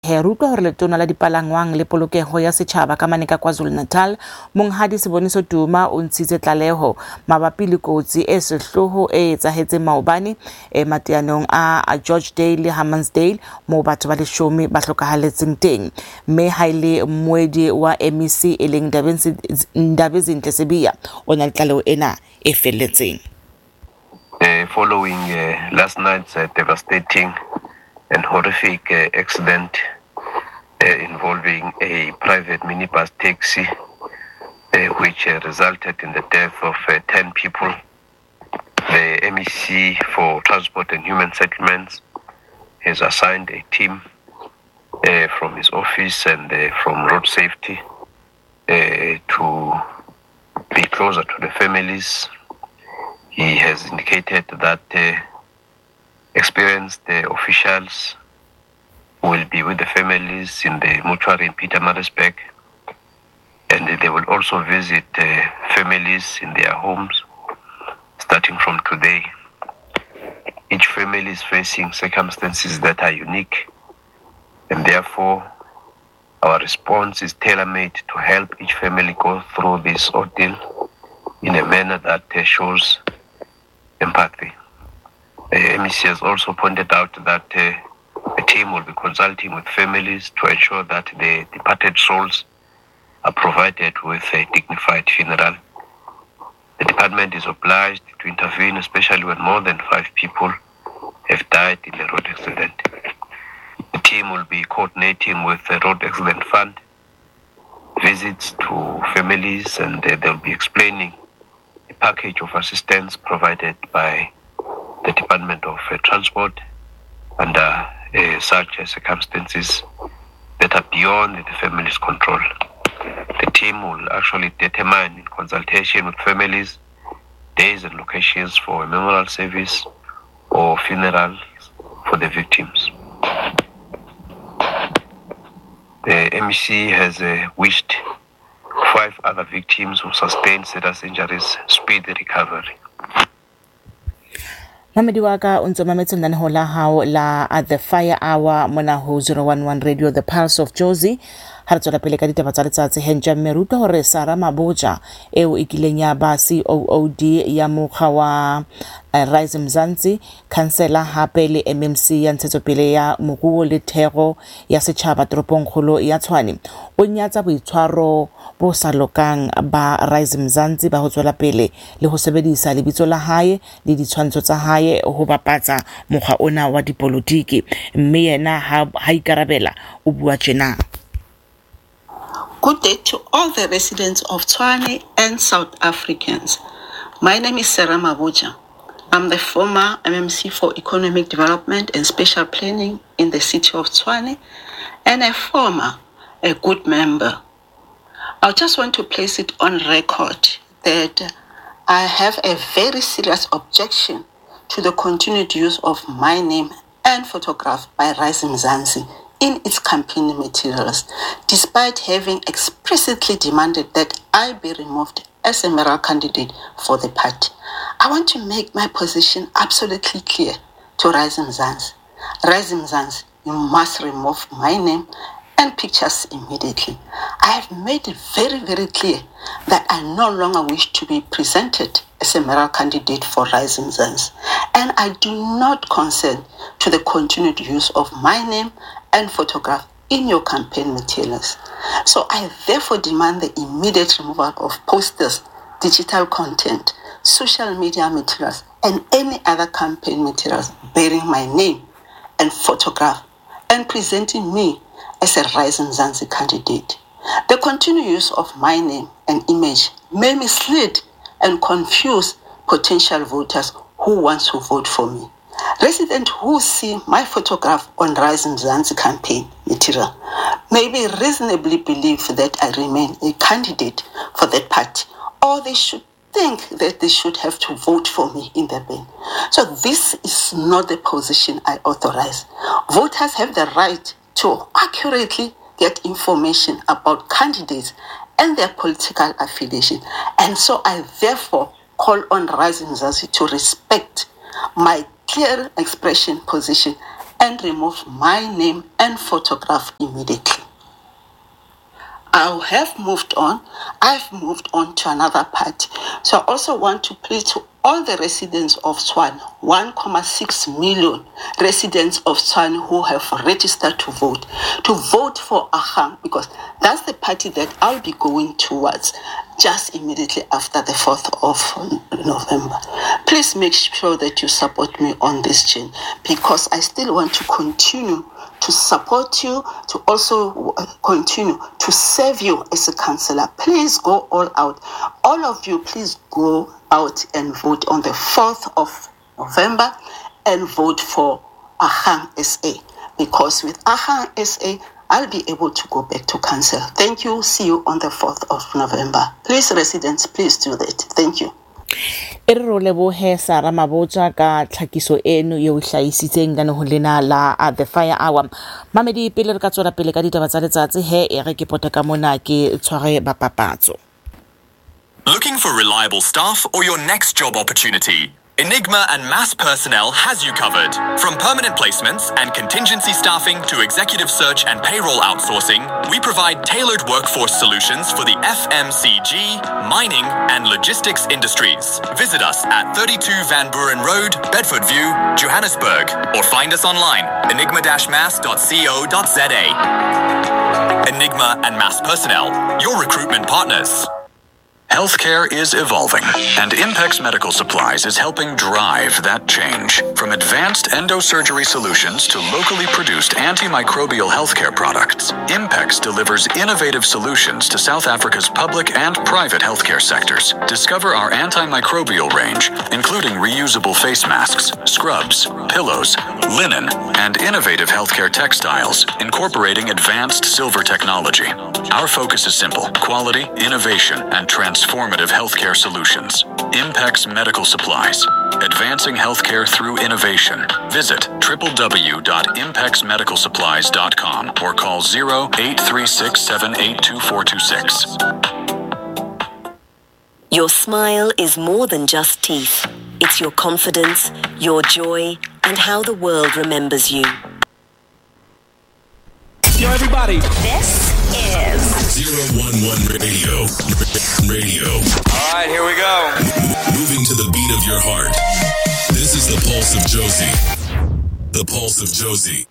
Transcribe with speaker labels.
Speaker 1: He rutwa hore letona la dipalangwang le polokego ya setšhaba ka Maneka KwaZulu-Natal Monghadi Siboniso Duma o ntshitse tlaleho mabapi le kotsi e sehloho e etsahetseng maobane mateyanong a George Dale le Hammansdale moo batho ba 10 ba hlokahaletseng teng mme ha ile mmoedi wa MEC e leng Ndabezinhle Sibiya o na le tlaleho ena e felletseng.
Speaker 2: Following last night's devastating and horrific accident involving a private minibus taxi which resulted in the death of 10 people. The MEC for Transport and Human Settlements has assigned a team from his office and from road safety to be closer to the families. He has indicated that experienced officials will be with the families in the mortuary in Pietermaritzburg, and they will also visit families in their homes starting from today. Each family is facing circumstances that are unique, and therefore our response is tailor-made to help each family go through this ordeal in a manner that shows empathy. MEC has also pointed out that the team will be consulting with families to ensure that the departed souls are provided with a dignified funeral. The department is obliged to intervene, especially when more than 5 people have died in a road accident. The team will be coordinating with the Road Accident Fund, visits to families, and they'll be explaining the package of assistance provided by the Department of Transport under such circumstances that are beyond the family's control. The team will actually determine, in consultation with families, days and locations for a memorial service or funerals for the victims. The MEC has wished 5 other victims who sustained serious injuries speedy recovery.
Speaker 1: Mamedi waka unzo mametso mnane la hao la at the fire hour mona ho 011 radio the pulse of Jozi ha re tswela pele ka ditaba tsa letsatsi henja meruta hore Sara Maboja eo ikileng ya ba COOD ya mokga wa Rise Mzansi kansela hape le MMC ya ntshetsopele ya moruo le thero ya setjhaba toropong kgolo ya Tshwane o nyatsa boitshwaro bo sa lokang ba Rise Mzansi ba ho tswela pele le ho sebedisa lebitso la hae le ditshwantsho tsa hae ho bapatsa mokga ona wa dipolotiki mme yena ha ikarabela o bua tjena.
Speaker 3: Good day to all the residents of Tshwane and South Africans. My name is Sara Maboja. I'm the former MMC for Economic Development and Special Planning in the city of Tshwane and a good member. I just want to place it on record that I have a very serious objection to the continued use of my name and photograph by Rise Mzansi in its campaign materials, despite having explicitly demanded that I be removed as a mayoral candidate for the party. I want to make my position absolutely clear to Rise Mzansi. Rise Mzansi, you must remove my name and pictures immediately. I have made it very, very clear that I no longer wish to be presented as a mayoral candidate for Rise Mzansi, and I do not consent to the continued use of my name and photograph in your campaign materials. So I therefore demand the immediate removal of posters, digital content, social media materials, and any other campaign materials bearing my name and photograph and presenting me as a Rise Mzansi candidate. The continued use of my name and image may mislead and confuse potential voters who want to vote for me. Residents who see my photograph on Rise Mzansi campaign material may be reasonably believe that I remain a candidate for that party, or they should think that they should have to vote for me in the bin. So this is not the position I authorize. Voters have the right to accurately get information about candidates and their political affiliation. And so I therefore call on Rise Mzansi to respect my clear expression position and remove my name and photograph immediately. I have moved on. I've moved on to another party. So I also want to plead to all the residents of Tshwane, 1.6 million residents of Tshwane who have registered to vote for AGAM, because that's the party that I'll be going towards just immediately after the 4th of November. Please make sure that you support me on this chain, because I still want to continue to support you, to also continue to serve you as a councillor. Please go all out. All of you, please go out and vote on the 4th of November and vote for AGAM SA, because with AGAM SA, I'll be able to go back to council. Thank you. See you on the 4th of November. Please, residents, please do that. Thank you.
Speaker 1: E re lebohe Sarah Mabotja ka tlhakiso eno ye o hlaisitseng ka ho lena la at the fire hour. Mamedi pele re ka tswela pele ka ditaba tsa letsatsi he e re ke poteka mona ke tshware bapapatso.
Speaker 4: Looking for reliable staff or your next job opportunity? Enigma and Mass Personnel has you covered. From permanent placements and contingency staffing to executive search and payroll outsourcing, we provide tailored workforce solutions for the FMCG, mining and logistics industries. Visit us at 32 Van Buren Road, Bedford View, Johannesburg, or find us online, enigma-mass.co.za. Enigma and Mass Personnel, your recruitment partners.
Speaker 5: Healthcare is evolving, and Impex Medical Supplies is helping drive that change. From advanced endosurgery solutions to locally produced antimicrobial healthcare products, Impex delivers innovative solutions to South Africa's public and private healthcare sectors. Discover our antimicrobial range, including reusable face masks, scrubs, pillows, linen, and innovative healthcare textiles, incorporating advanced silver technology. Our focus is simple: quality, innovation, and transformative healthcare solutions. Impex Medical Supplies, advancing healthcare through innovation. Visit www.impexmedicalsupplies.com or call 0836782426.
Speaker 6: Your smile is more than just teeth. It's your confidence, your joy, and how the world remembers you.
Speaker 7: Yo, everybody.
Speaker 8: This is
Speaker 9: 011 Radio.
Speaker 7: All right, here we go.
Speaker 9: Moving to the beat of your heart. This is the Pulse of Josie. The Pulse of Josie.